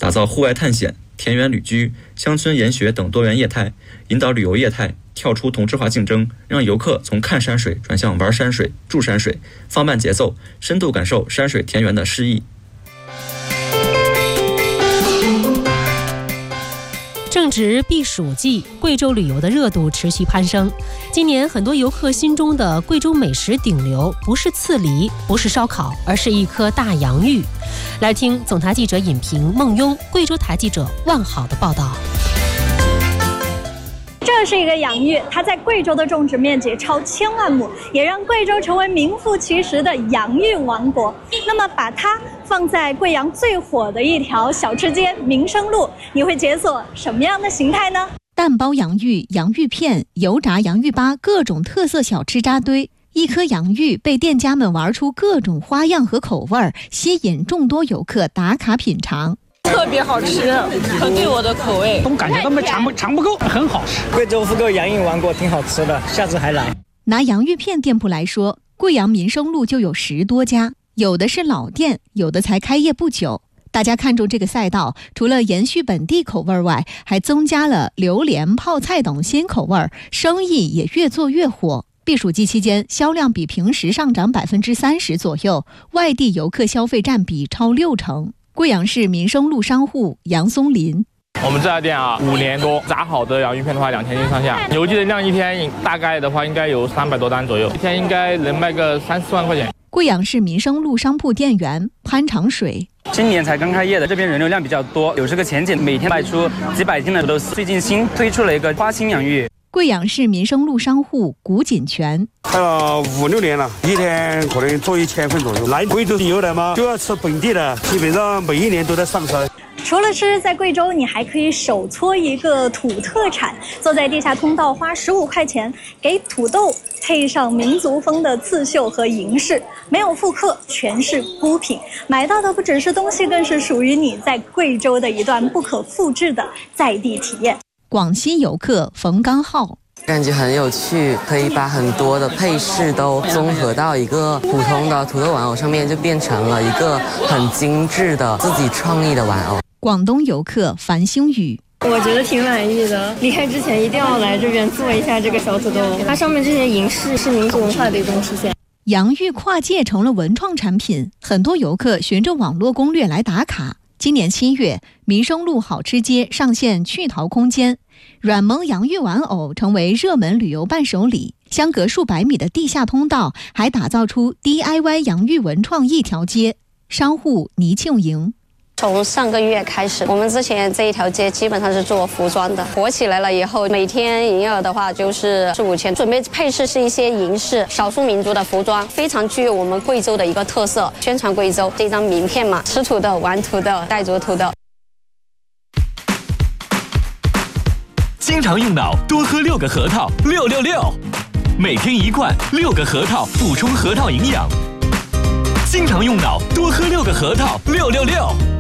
打造户外探险、田园旅居、乡村研学等多元业态，引导旅游业态跳出同质化竞争，让游客从看山水转向玩山水、住山水，放慢节奏，深度感受山水田园的诗意。 正值避暑季，贵州旅游的热度持续攀升。今年很多游客心中的贵州美食顶流，不是刺梨，不是烧烤，而是一颗大洋芋。来听总台记者尹平、孟庸、贵州台记者万好的报道。 这是一个洋芋，它在贵州的种植面积超1000万亩，也让贵州成为名副其实的洋芋王国。那么把它放在贵阳最火的一条小吃街民生路，你会解锁什么样的形态呢？ 蛋包洋芋、洋芋片、油炸洋芋粑，各种特色小吃扎堆。一颗洋芋被店家们玩出各种花样和口味，吸引众多游客打卡品尝。 特别好吃，很对我的口味， 总感觉根本尝不够，很好吃。 贵州是个洋芋王国，挺好吃的，下次还来。 拿洋芋片店铺来说，贵阳民生路就有10多家，有的是老店，有的才开业不久。大家看中这个赛道，除了延续本地口味外，还增加了榴莲、泡菜等新口味，生意也越做越火。避暑季期间，销量比平时上涨30%左右，外地游客消费占比超60%。贵阳市民生路商户杨松林， 我们这家店5年多，炸好的洋芋片的话2000斤上下，邮寄的量一天大概的话应该有300多单左右，一天应该能卖个3-4万块钱。 贵阳市民生路商铺店员潘长水， 今年才刚开业的，这边人流量比较多，有这个前景，每天卖出几百斤的都是。最近新推出了一个花心洋芋。 贵阳市民生路商户古锦泉， 开了5-6年了，一天可能做1000份左右。来贵州旅游的嘛，就要吃本地的，基本上每一年都在上升。 除了吃，在贵州你还可以手搓一个土特产，坐在地下通道花15块钱，给土豆配上民族风的刺绣和银饰，没有复刻，全是孤品。买到的不只是东西，更是属于你在贵州的一段不可复制的在地体验。 广西游客冯刚浩， 感觉很有趣，可以把很多的配饰都综合到一个普通的土豆玩偶上面，就变成了一个很精致的自己创意的玩偶。 广东游客樊星宇， 我觉得挺满意的，离开之前一定要来这边做一下这个小土豆，它上面这些银饰是民族文化的一种体现。 洋芋跨界成了文创产品，很多游客循着网络攻略来打卡。今年7月，民生路好吃街上线趣淘空间，软萌洋芋玩偶成为热门旅游伴手礼。相隔数百米的地下通道还打造出 DIY 洋芋文创一条街。商户倪庆莹， 从上个月开始，我们之前这一条街基本上是做服装的，火起来了以后，每天营业额的话就是4-5千。准备配饰是一些银饰，少数民族的服装，非常具有我们贵州的一个特色，宣传贵州。这张名片嘛，吃土豆、玩土豆、带着土豆。 经常用脑，多喝6个核桃，666，每天1罐，6个核桃补充核桃营养。经常用脑，多喝6个核桃，666。